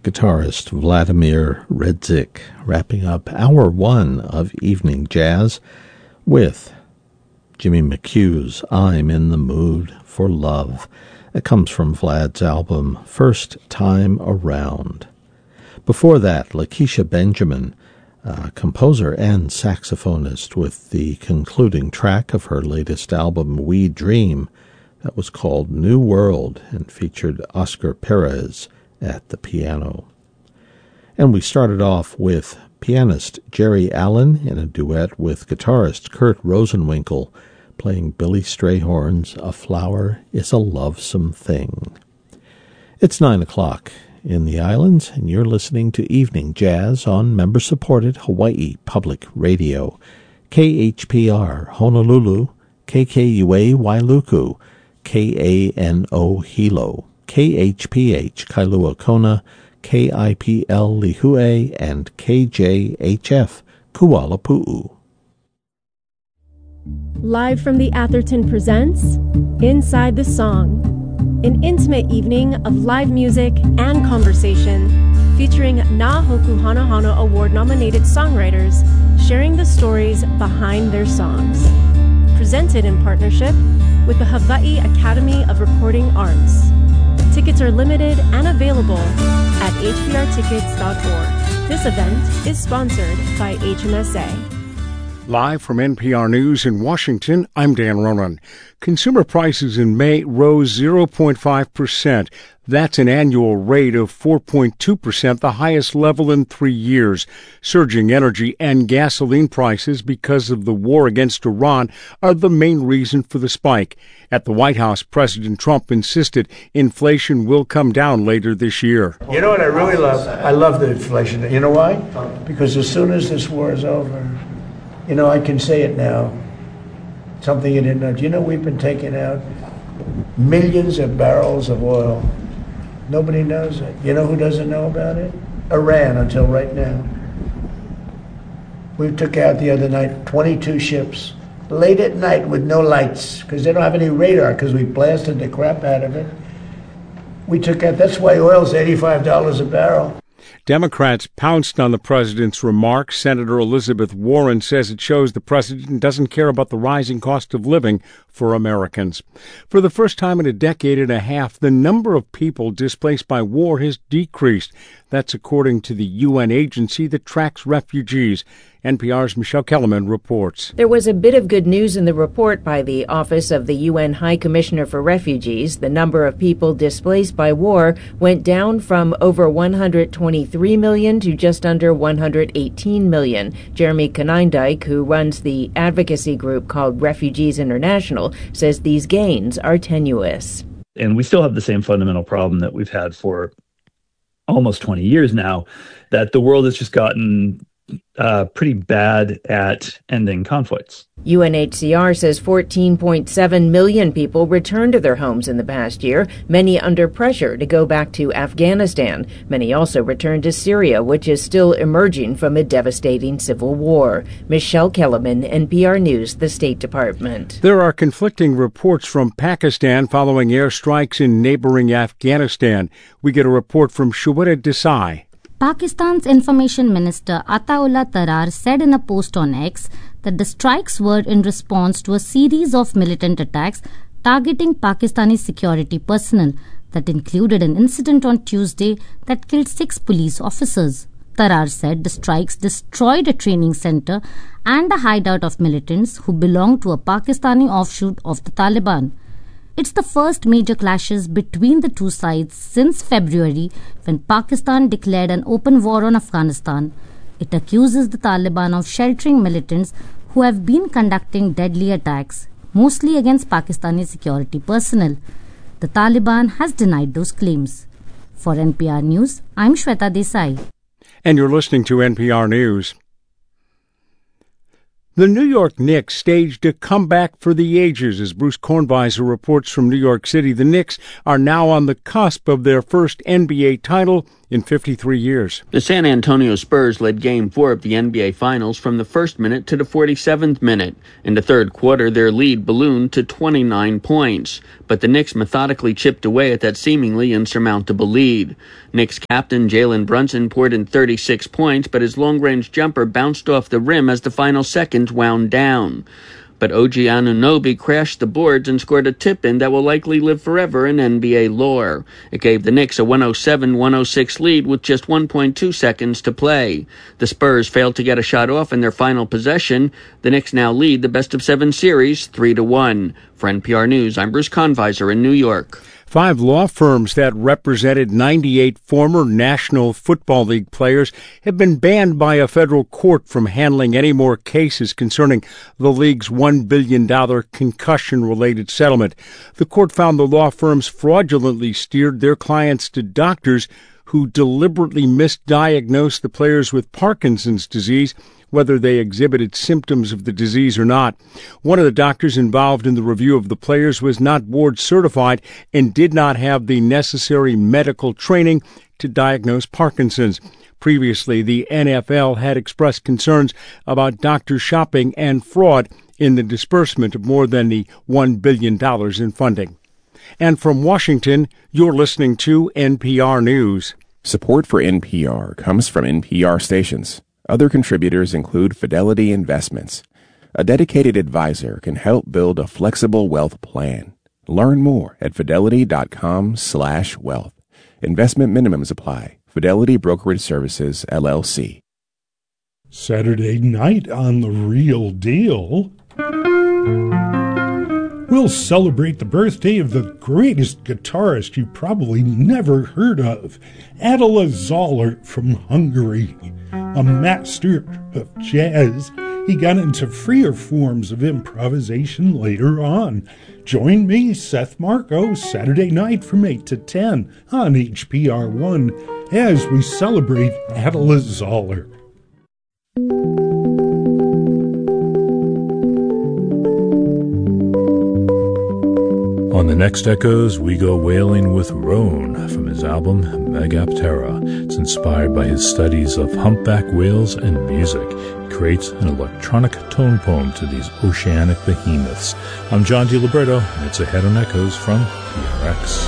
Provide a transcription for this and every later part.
guitarist Vladimir Redzik, wrapping up Hour 1 of Evening Jazz with Jimmy McHugh's I'm in the Mood for Love. It comes from Vlad's album First Time Around. Before that, Lakeisha Benjamin, composer and saxophonist, with the concluding track of her latest album, We Dream, that was called New World and featured Oscar Perez at the piano. And we started off with pianist Jerry Allen in a duet with guitarist Kurt Rosenwinkel playing Billy Strayhorn's A Flower is a Lovesome Thing. It's 9 o'clock in the islands, and you're listening to Evening Jazz on member-supported Hawaii Public Radio, KHPR Honolulu, KKUA Wailuku, KANO Hilo, KHPH Kailua Kona, KIPL Lihue, and KJHF Kuala Pu'u. Live from the Atherton presents Inside the Song, an intimate evening of live music and conversation featuring Na Hoku Hana Hana Award-nominated songwriters sharing the stories behind their songs. Presented in partnership with the Hawaii Academy of Recording Arts. Tickets are limited and available at hprtickets.org. This event is sponsored by HMSA. Live from NPR News in Washington, I'm Dan Ronan. Consumer prices in May rose 0.5%. That's an annual rate of 4.2%, the highest level in 3 years. Surging energy and gasoline prices because of the war against Iran are the main reason for the spike. At the White House, President Trump insisted inflation will come down later this year. You know what I really love? I love the inflation. You know why? Because as soon as this war is over, you know, I can say it now. Something you didn't know. Do you know we've been taking out millions of barrels of oil? Nobody knows it. You know who doesn't know about it? Iran, until right now. We took out the other night 22 ships, late at night with no lights, because they don't have any radar, because we blasted the crap out of it. We took out, that's why oil's $85 a barrel. Democrats pounced on the president's remarks. Senator Elizabeth Warren says it shows the president doesn't care about the rising cost of living for Americans. For the first time in a decade and a half, the number of people displaced by war has decreased. That's according to the UN agency that tracks refugees. NPR's Michelle Kellerman reports. There was a bit of good news in the report by the Office of the UN High Commissioner for Refugees. The number of people displaced by war went down from over 123 million to just under 118 million. Jeremy Konyndyk, who runs the advocacy group called Refugees International, says these gains are tenuous. And we still have the same fundamental problem that we've had for almost 20 years now, that the world has just gotten pretty bad at ending conflicts. UNHCR says 14.7 million people returned to their homes in the past year, many under pressure to go back to Afghanistan. Many also returned to Syria, which is still emerging from a devastating civil war. Michelle Kellerman, NPR News, the State Department. There are conflicting reports from Pakistan following airstrikes in neighboring Afghanistan. We get a report from Shweta Desai. Pakistan's Information Minister Ataullah Tarar said in a post on X that the strikes were in response to a series of militant attacks targeting Pakistani security personnel that included an incident on Tuesday that killed 6 police officers. Tarar said the strikes destroyed a training center and a hideout of militants who belong to a Pakistani offshoot of the Taliban. It's the first major clashes between the two sides since February, when Pakistan declared an open war on Afghanistan. It accuses the Taliban of sheltering militants who have been conducting deadly attacks, mostly against Pakistani security personnel. The Taliban has denied those claims. For NPR News, I'm Shweta Desai. And you're listening to NPR News. The New York Knicks staged a comeback for the ages. As Bruce Kornweiser reports from New York City, the Knicks are now on the cusp of their first NBA title in 53 years. The San Antonio Spurs led Game 4 of the NBA Finals from the first minute to the 47th minute. In the third quarter, their lead ballooned to 29 points. But the Knicks methodically chipped away at that seemingly insurmountable lead. Knicks captain Jalen Brunson poured in 36 points, but his long-range jumper bounced off the rim as the final seconds wound down. But OG Anunoby crashed the boards and scored a tip-in that will likely live forever in NBA lore. It gave the Knicks a 107-106 lead with just 1.2 seconds to play. The Spurs failed to get a shot off in their final possession. The Knicks now lead the best-of-7 series 3-1. For NPR News, I'm Bruce Kornweiser in New York. 5 law firms that represented 98 former National Football League players have been banned by a federal court from handling any more cases concerning the league's $1 billion concussion-related settlement. The court found the law firms fraudulently steered their clients to doctors who deliberately misdiagnosed the players with Parkinson's disease, whether they exhibited symptoms of the disease or not. One of the doctors involved in the review of the players was not board certified and did not have the necessary medical training to diagnose Parkinson's. Previously, the NFL had expressed concerns about doctor shopping and fraud in the disbursement of more than the $1 billion in funding. And from Washington, you're listening to NPR News. Support for NPR comes from NPR stations. Other contributors include Fidelity Investments. A dedicated advisor can help build a flexible wealth plan. Learn more at fidelity.com/wealth. Investment minimums apply. Fidelity Brokerage Services, LLC. Saturday night on The Real Deal, we'll celebrate the birthday of the greatest guitarist you probably never heard of, Attila Zoller from Hungary. A master of jazz, he got into freer forms of improvisation later on. Join me, Seth Marco, Saturday night from 8 to 10 on HPR1 as we celebrate Attila Zoller. On the next Echoes, we go wailing with Roan from his album Megaptera. It's inspired by his studies of humpback whales and music. He creates an electronic tone poem to these oceanic behemoths. I'm John DiLiberto, and it's Ahead on Echoes from PRX.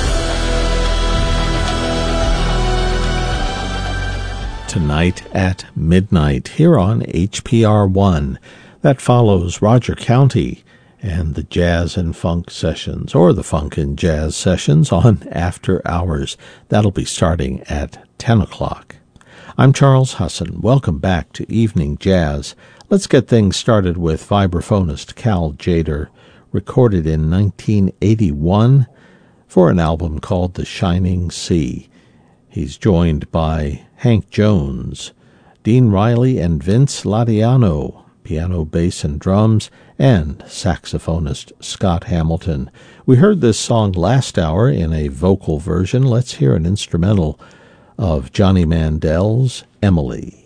Tonight at midnight here on HPR1. That follows Roger County and the Jazz and Funk Sessions, or the Funk and Jazz Sessions on After Hours. That'll be starting at 10 o'clock. I'm Charles Husson. Welcome back to Evening Jazz. Let's get things started with vibraphonist Cal Tjader, recorded in 1981 for an album called The Shining Sea. He's joined by Hank Jones, Dean Riley, and Vince Ladiano, piano, bass, and drums, and saxophonist Scott Hamilton. We heard this song last hour in a vocal version. Let's hear an instrumental of Johnny Mandel's Emily.